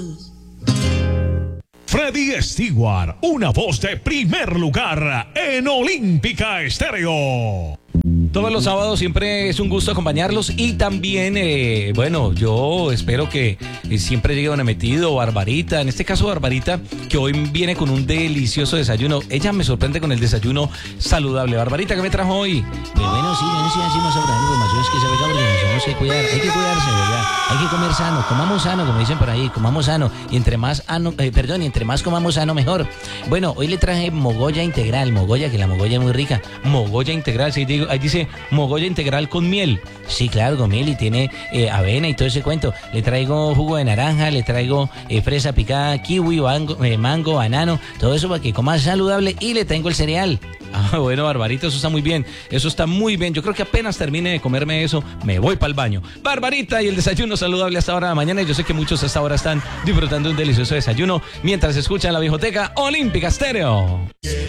Freddy Stewart, una voz de primer lugar en Olímpica Estéreo. Todos los sábados siempre es un gusto acompañarlos y también, bueno, yo espero que siempre llegue Don Emetido, Barbarita, en este caso Barbarita, que hoy viene con un delicioso desayuno. Ella me sorprende con el desayuno saludable. Barbarita, ¿qué me trajo hoy? Bueno, sí, así más sobre la información es que se ve que nos tenemos que cuidar, hay que cuidarse, ¿verdad? Hay que comer sano, comamos sano, como dicen por ahí, comamos sano, y entre más entre más comamos sano, mejor. Bueno, hoy le traje mogolla integral, que la mogolla es muy rica. Mogolla integral, sí, ahí dice mogolla integral con miel. Sí, claro, con miel y tiene avena y todo ese cuento. Le traigo jugo de naranja, le traigo fresa picada, kiwi, mango, banano, todo eso para que comas saludable y le tengo el cereal. Ah, bueno, Barbarita, eso está muy bien. Eso está muy bien. Yo creo que apenas termine de comerme eso, me voy para el baño. Barbarita y el desayuno saludable hasta ahora de la mañana. Y yo sé que muchos hasta ahora están disfrutando de un delicioso desayuno mientras escuchan la Viejoteca Olímpica Estéreo.